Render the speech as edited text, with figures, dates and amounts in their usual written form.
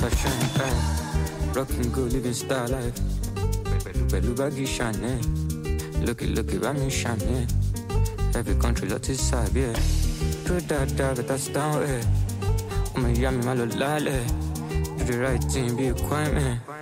Fashion, rocking good, living style life. Pẹ̀lú baggy Chanel. Look, bá mi Chanel. Every country lot is sabi ẹ̀. Tó dáadáa better stand ẹ̀. Ọmọ ìyá mi má lọ lálẹ́. Do the right thing, be a quiet man.